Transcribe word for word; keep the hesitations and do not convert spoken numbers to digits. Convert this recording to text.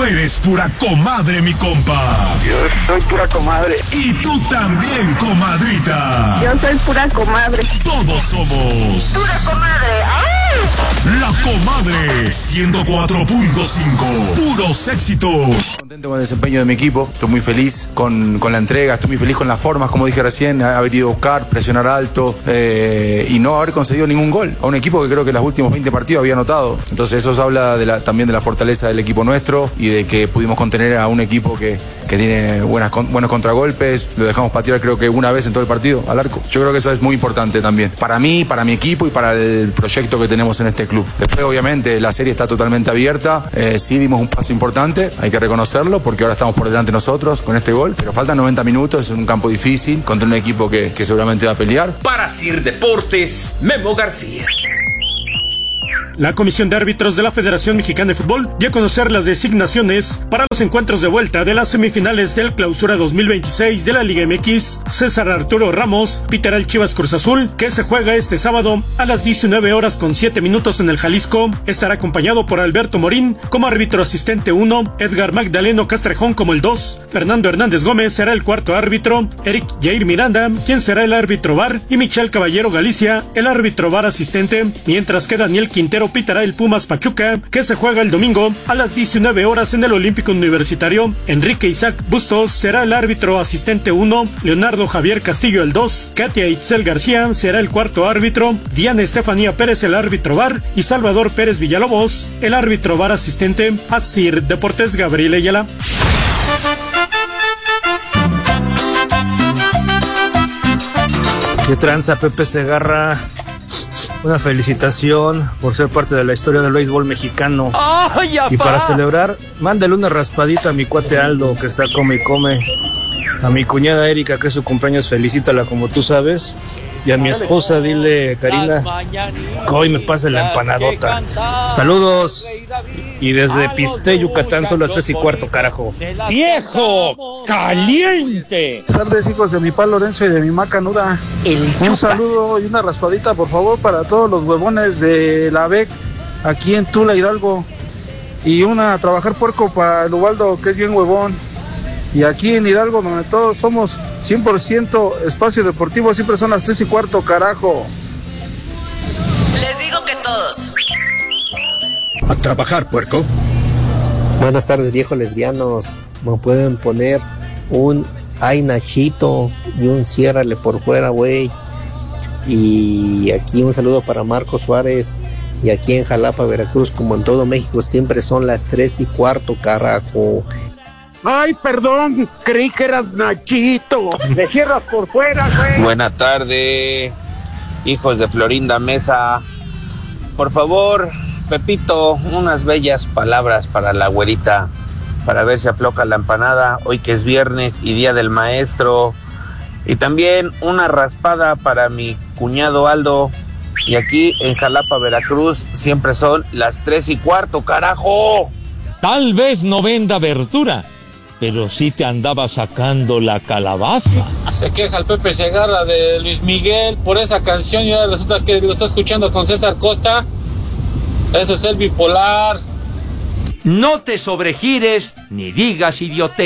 eres pura comadre, mi compa. Yo soy pura comadre. Y tú también, comadrita. Yo soy pura comadre. Todos somos pura comadre. ¡Ay! La Comadre ciento cuatro punto cinco. Puros éxitos. Contento con el desempeño de mi equipo. Estoy muy feliz con, con la entrega. Estoy muy feliz con las formas, como dije recién. Haber ido a buscar, presionar alto eh, y no haber conseguido ningún gol. A un equipo que creo que en los últimos veinte partidos había anotado. Entonces eso habla de la, también de la fortaleza del equipo nuestro y de que pudimos contener a un equipo que, que tiene buenas, buenos contragolpes. Lo dejamos patear creo que una vez en todo el partido al arco. Yo creo que eso es muy importante también. Para mí, para mi equipo y para el proyecto que tenemos en este club. Después obviamente la serie está totalmente abierta, eh, sí dimos un paso importante, hay que reconocerlo porque ahora estamos por delante nosotros con este gol, pero faltan noventa minutos, es un campo difícil contra un equipo que, que seguramente va a pelear. Para Sir Deportes, Memo García. La Comisión de Árbitros de la Federación Mexicana de Fútbol dio a conocer las designaciones para los encuentros de vuelta de las semifinales del Clausura dos mil veintiséis de la Liga M X. César Arturo Ramos pitará el Chivas Cruz Azul, que se juega este sábado a las diecinueve horas con siete minutos en el Jalisco. Estará acompañado por Alberto Morín como árbitro asistente uno, Edgar Magdaleno Castrejón como el dos, Fernando Hernández Gómez será el cuarto árbitro, Eric Jair Miranda, quien será el árbitro V A R, y Michel Caballero Galicia, el árbitro V A R asistente, mientras que Daniel Quintero pitará el Pumas Pachuca, que se juega el domingo a las diecinueve horas en el Olímpico Universitario. Enrique Isaac Bustos será el árbitro asistente uno, Leonardo Javier Castillo el dos, Katia Itzel García será el cuarto árbitro, Diana Estefanía Pérez el árbitro V A R y Salvador Pérez Villalobos el árbitro V A R asistente. Asir Deportes, Gabriel Ayala. ¿Qué tranza, Pepe Segarra? Una felicitación por ser parte de la historia del béisbol mexicano. ¡Ay, y para celebrar, mándale una raspadita a mi cuate Aldo, que está come y come. A mi cuñada Erika, que es su cumpleaños, felicítala como tú sabes. Y a mi esposa, dile, Karina, que hoy me pase la empanadota. Saludos. Y desde Piste, Yucatán, son las tres y cuarto, carajo. ¡Viejo caliente! Buenas tardes, hijos de mi pa Lorenzo y de mi ma Canuda. Un saludo y una raspadita, por favor, para todos los huevones de la B E C aquí en Tula, Hidalgo. Y una a trabajar puerco para el Ubaldo, que es bien huevón. Y aquí en Hidalgo, donde todos somos cien por ciento espacio deportivo, siempre son las tres y cuarto, carajo. Les digo que todos. A trabajar, puerco. Buenas tardes, viejos lesbianos. Me pueden poner un ay Nachito y un ciérrale por fuera, güey. Y aquí un saludo para Marco Suárez. Y aquí en Jalapa, Veracruz, como en todo México, siempre son las tres y cuarto, carajo. Ay, perdón, creí que eras Nachito. Me cierras por fuera, güey. Buena tarde, hijos de Florinda Mesa. Por favor, Pepito, unas bellas palabras para la güerita, para ver si afloja la empanada, hoy que es viernes y día del maestro. Y también una raspada para mi cuñado Aldo. Y aquí en Jalapa, Veracruz, siempre son las tres y cuarto, carajo. Tal vez no venda verdura, pero sí te andaba sacando la calabaza. Se queja el Pepe Segarra de Luis Miguel por esa canción y ahora resulta que lo está escuchando con César Costa. Eso es el bipolar. No te sobregires ni digas idiote.